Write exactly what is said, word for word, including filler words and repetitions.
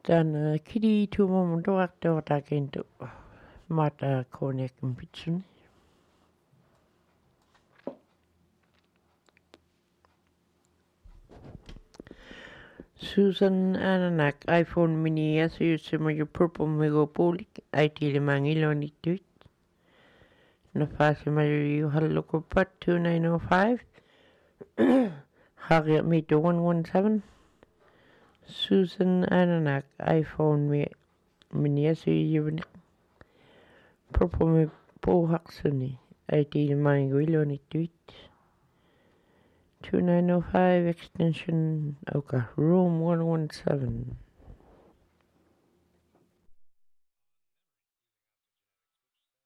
Tän kidi tuumamon tuartuortakintu mata konekin pitsuni. Susan Ananak iPhone mini ja syyssimaju purpummigo puulik äitilimään ilonittyit. No pääsimaju juhallukupat two nine oh five. Harriet Mito one one seven. Susan Ananak iPhone mi mini ja syyssimaju purpummi puuhaksuni äitilimään ilonittyit. two nine oh five extension okay room one one seven.